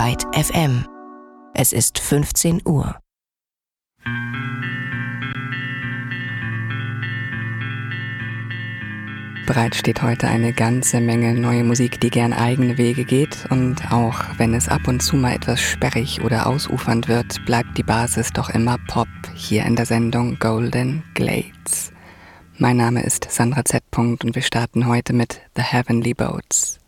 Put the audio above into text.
Byte FM. Es ist 15 Uhr. Bereit steht heute eine ganze Menge neue Musik, die gern eigene Wege geht, und auch wenn es ab und zu mal etwas sperrig oder ausufernd wird, bleibt die Basis doch immer Pop hier in der Sendung Golden Glades. Mein Name ist Sandra Z. und wir starten heute mit The Heavenly Boats.